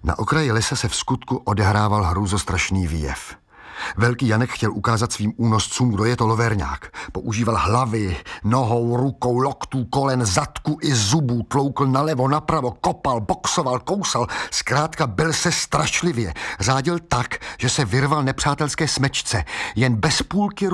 Na okraji lesa se v skutku odehrával hrůzostrašný výjev. Velký Janek chtěl ukázat svým únoscům, kdo je to loverňák. Používal hlavy, nohou, rukou, loktů, kolen, zadku i zubů, tloukl nalevo, napravo, kopal, boxoval, kousal. Zkrátka byl se strašlivě. Řádil tak, že se vyrval nepřátelské smečce. Jen bez půlky